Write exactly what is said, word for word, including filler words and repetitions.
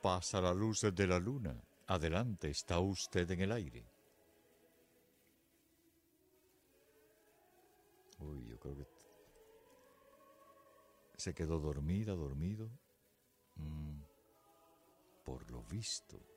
pasa la luz de la luna. Adelante, está usted en el aire. Uy, yo creo que se quedó dormida, dormido. Mm, por lo visto.